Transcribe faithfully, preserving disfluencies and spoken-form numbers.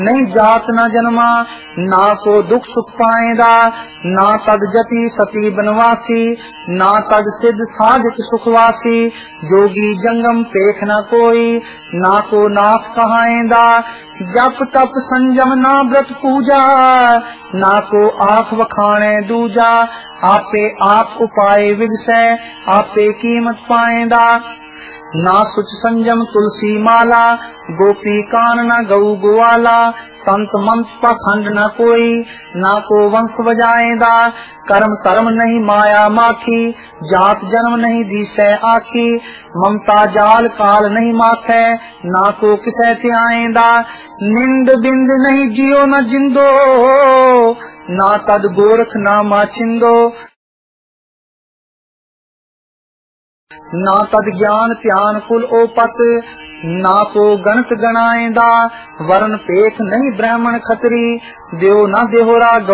नहीं जात न जन्मा, ना को दुख सुख पाएदा, ना तद जति सती बनवासी, ना तद सिद्ध साधित सुखवासी, जोगी जंगम पेख न कोई, ना को नाथ कहाएदा, जप तप संजम ना व्रत पूजा, ना को आख वखाणे दूजा, आपे आप उपाय विगसै, आपे कीमत पाएदा, ना सुच संजम तुलसी माला, गोपी कान न गौ ग्वाला, संत मंत पाखंड न कोई, ना को वंश बजाएदा, कर्म कर्म नहीं माया माखी, जात जन्म नहीं दिसै आखी, ममता जाल काल नहीं माखै, ना को किसै त्याएदा, निंद बिंद नहीं जियो न जिंदो, ना तद गोरख ना माचिंदो, ना तद ज्ञान ध्यान कुल ओपत, ना को गणत गणाएदा, वरण पेख नहीं ब्राह्मण खतरी, देव न देहोरा